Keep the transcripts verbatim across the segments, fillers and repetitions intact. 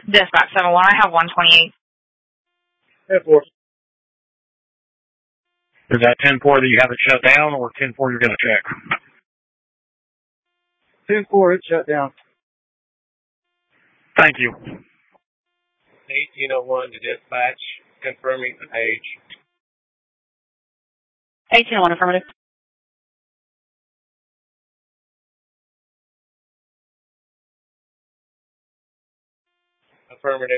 Dispatch seven one, I have one twenty-eight. ten four. Is that ten four that you have it shut down, or ten four you're going to check? ten four, it's shut down. Thank you. eighteen oh one to dispatch, confirming the page. eighteen oh one, affirmative. Affirmative.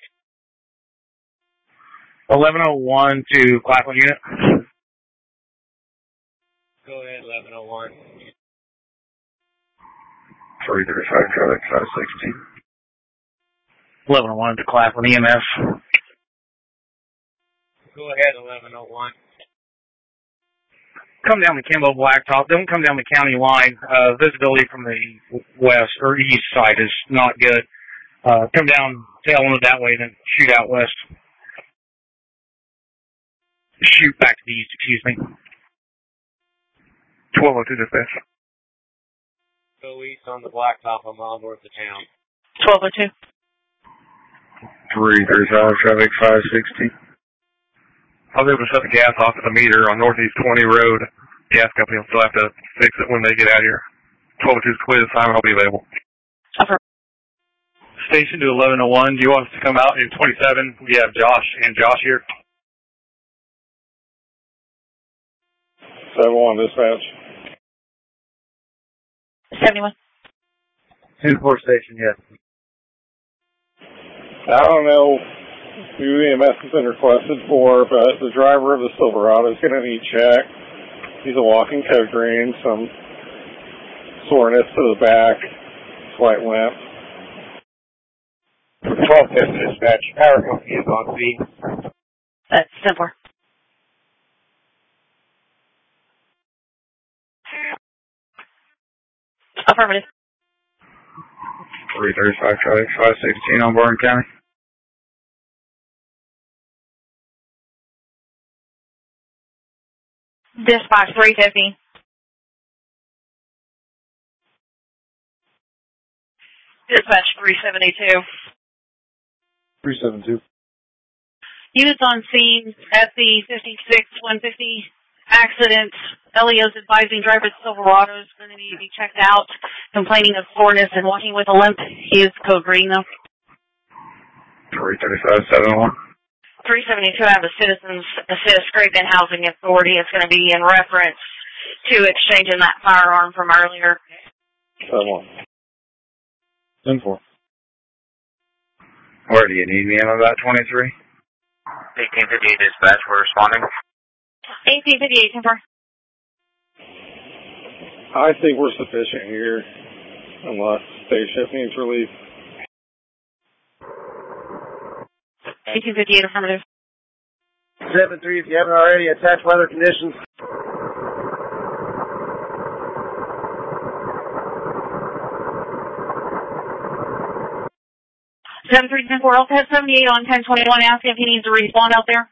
eleven oh one to Claflin unit. Go ahead, eleven oh one. three thirty-five, traffic five sixty. eleven oh one to Claflin E M S. Go ahead, eleven oh one. Come down the Kimbo Blacktop. Don't come down the county line. Uh, visibility from the west or east side is not good. Uh, come down tail end that way, then shoot out west. Shoot back to the east, excuse me. twelve oh two dispatch. Go east on the blacktop a mile north of town. twelve oh two. three thirty-five, traffic five sixty. I was able to shut the gas off at the meter on Northeast twenty Road. Gas company will still have to fix it when they get out here. twelve oh two is clear this time, I'll be available. Affirmative. Station to eleven oh one, do you want us to come out in twenty-seven? We have Josh and Josh here. seven one dispatch. seventy-one. ten four station, yes. I don't know who E M S has been requested for, but the driver of the Silverado is going to need check. He's a walking coke drain, some soreness to the back, slight limp. twelve fifty dispatch, power company is on scene. That's ten four. Affirmative. three thirty-five, traffic five sixteen on Bourbon County. Dispatch three fifty. Dispatch three seventy-two. three seventy-two. Units on scene at the fifty-six one fifty accident. Elio's advising driver of Silverado is going to need to be checked out, complaining of soreness and walking with a limp. He is code green, though. three thirty-five, seven one. three seventy-two, I have a Citizens Assist Craven Housing Authority. It's going to be in reference to exchanging that firearm from earlier. seven one. ten four. Where do you need me? I'm about twenty-three. eighteen fifty-eight dispatch, we're responding. eighteen fifty-eight, ten four. I think we're sufficient here, unless day shift needs relief. eighteen fifty-eight, affirmative. seven three, if you haven't already, attach weather conditions. seven three ten four, also has seventy-eight on ten twenty-one, ask if he needs to respawn out there.